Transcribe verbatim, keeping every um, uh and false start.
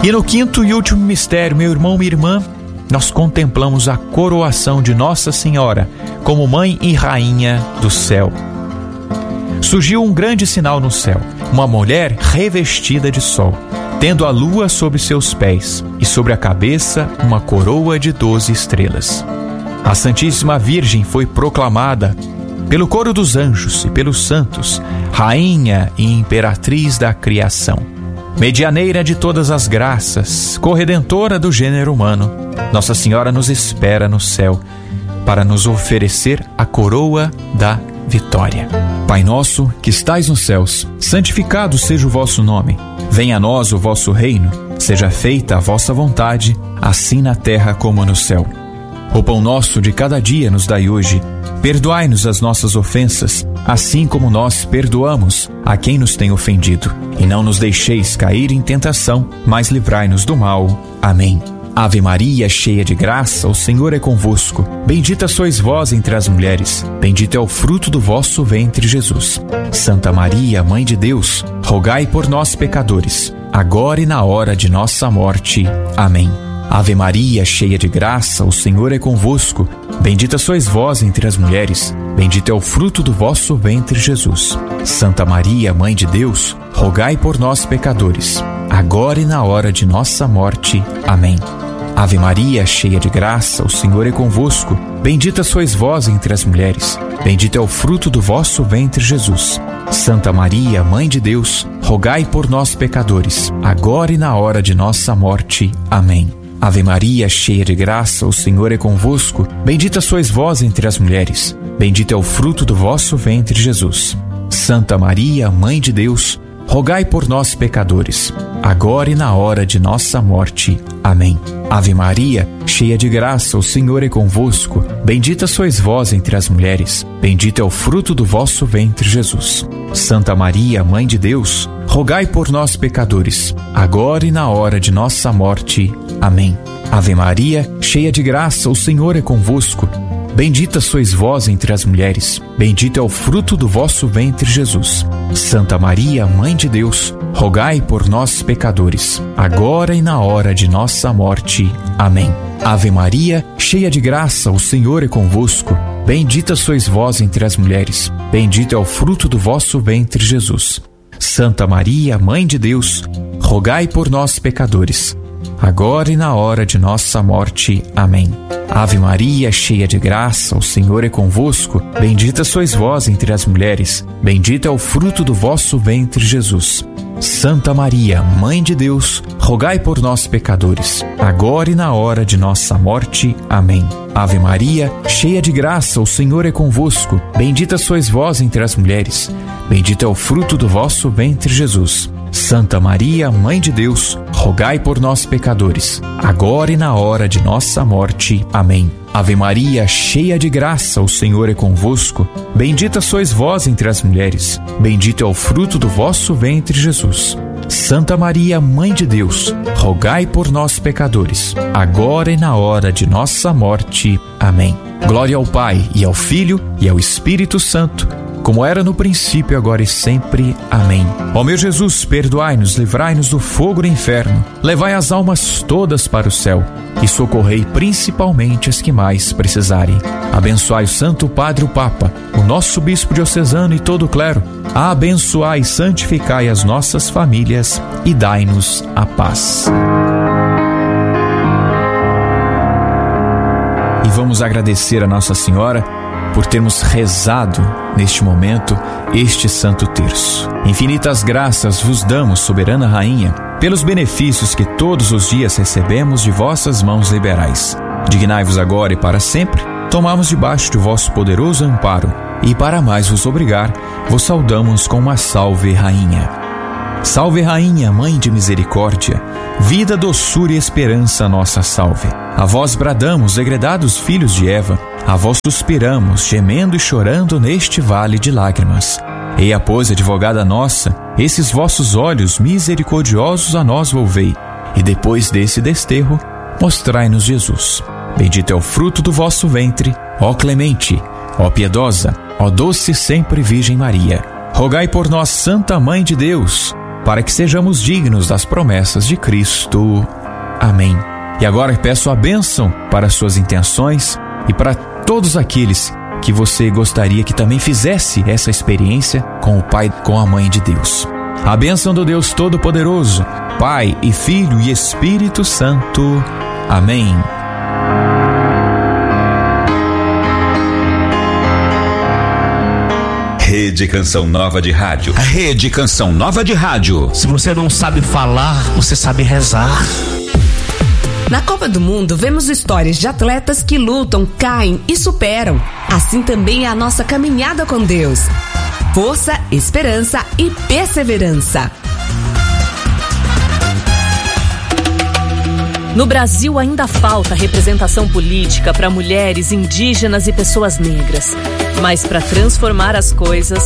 E no quinto e último mistério, meu irmão, minha irmã, nós contemplamos a coroação de Nossa Senhora como Mãe e Rainha do céu. Surgiu um grande sinal no céu, uma mulher revestida de sol, tendo a lua sobre seus pés e sobre a cabeça uma coroa de doze estrelas. A Santíssima Virgem foi proclamada pelo coro dos anjos e pelos santos, Rainha e Imperatriz da criação, medianeira de todas as graças, corredentora do gênero humano. Nossa Senhora nos espera no céu para nos oferecer a coroa da vitória. Pai nosso, que estais nos céus, santificado seja o vosso nome. Venha a nós o vosso reino. Seja feita a vossa vontade, assim na terra como no céu. O pão nosso de cada dia nos dai hoje. Perdoai-nos as nossas ofensas, assim como nós perdoamos a quem nos tem ofendido. E não nos deixeis cair em tentação, mas livrai-nos do mal. Amém. Ave Maria, cheia de graça, o Senhor é convosco. Bendita sois vós entre as mulheres. Bendito é o fruto do vosso ventre, Jesus. Santa Maria, Mãe de Deus, rogai por nós, pecadores, agora e na hora de nossa morte. Amém. Ave Maria, cheia de graça, o Senhor é convosco. Bendita sois vós entre as mulheres. Bendito é o fruto do vosso ventre, Jesus. Santa Maria, Mãe de Deus, rogai por nós, pecadores, agora e na hora de nossa morte. Amém. Ave Maria, cheia de graça, o Senhor é convosco. Bendita sois vós entre as mulheres. Bendito é o fruto do vosso ventre, Jesus. Santa Maria, Mãe de Deus, rogai por nós, pecadores, agora e na hora de nossa morte. Amém. Ave Maria, cheia de graça, o Senhor é convosco. Bendita sois vós entre as mulheres. Bendito é o fruto do vosso ventre, Jesus. Santa Maria, Mãe de Deus, rogai por nós, pecadores, agora e na hora de nossa morte. Amém. Ave Maria, cheia de graça, o Senhor é convosco. Bendita sois vós entre as mulheres. Bendito é o fruto do vosso ventre, Jesus. Santa Maria, Mãe de Deus, rogai por nós, pecadores, agora e na hora de nossa morte. Amém. Ave Maria, cheia de graça, o Senhor é convosco. Bendita sois vós entre as mulheres. Bendito é o fruto do vosso ventre, Jesus. Santa Maria, Mãe de Deus, rogai por nós, pecadores, agora e na hora de nossa morte. Amém. Ave Maria, cheia de graça, o Senhor é convosco. Bendita sois vós entre as mulheres. Bendito é o fruto do vosso ventre, Jesus. Santa Maria, Mãe de Deus, rogai por nós, pecadores, agora e na hora de nossa morte. Amém. Ave Maria, cheia de graça, o Senhor é convosco. Bendita sois vós entre as mulheres. Bendito é o fruto do vosso ventre, Jesus. Santa Maria, Mãe de Deus, rogai por nós, pecadores, agora e na hora de nossa morte. Amém. Ave Maria, cheia de graça, o Senhor é convosco. Bendita sois vós entre as mulheres. Bendito é o fruto do vosso ventre, Jesus. Santa Maria, Mãe de Deus, rogai por nós, pecadores, agora e na hora de nossa morte. Amém. Ave Maria, cheia de graça, o Senhor é convosco. Bendita sois vós entre as mulheres. Bendito é o fruto do vosso ventre, Jesus. Santa Maria, Mãe de Deus, rogai por nós, pecadores, agora e na hora de nossa morte. Amém. Glória ao Pai, e ao Filho, e ao Espírito Santo, como era no princípio, agora e sempre. Amém. Ó meu Jesus, perdoai-nos, livrai-nos do fogo do inferno, levai as almas todas para o céu e socorrei principalmente as que mais precisarem. Abençoai o Santo Padre o Papa, o nosso Bispo diocesano e todo o clero. Abençoai e santificai as nossas famílias e dai-nos a paz. E vamos agradecer a Nossa Senhora por termos rezado neste momento este Santo Terço. Infinitas graças vos damos, soberana Rainha, pelos benefícios que todos os dias recebemos de vossas mãos liberais. Dignai-vos agora e para sempre tomarmos debaixo de vosso poderoso amparo, e para mais vos obrigar, vos saudamos com uma salve, Rainha. Salve, Rainha, Mãe de misericórdia, vida, doçura e esperança, nossa salve. A vós bradamos, degredados filhos de Eva, a vós suspiramos, gemendo e chorando neste vale de lágrimas. Eia, pois, advogada nossa, esses vossos olhos misericordiosos a nós volvei, e depois desse desterro, mostrai-nos Jesus. Bendito é o fruto do vosso ventre, ó clemente, ó piedosa, ó doce sempre Virgem Maria. Rogai por nós, Santa Mãe de Deus, para que sejamos dignos das promessas de Cristo. Amém. E agora eu peço a bênção para suas intenções e para todos aqueles que você gostaria que também fizesse essa experiência com o Pai, com a Mãe de Deus. A bênção do Deus Todo-Poderoso, Pai e Filho e Espírito Santo. Amém. Rede Canção Nova de Rádio. Rede Canção Nova de Rádio. Se você não sabe falar, você sabe rezar. Na Copa do Mundo, vemos histórias de atletas que lutam, caem e superam. Assim também é a nossa caminhada com Deus. Força, esperança e perseverança. No Brasil ainda falta representação política para mulheres, indígenas e pessoas negras. Mas para transformar as coisas,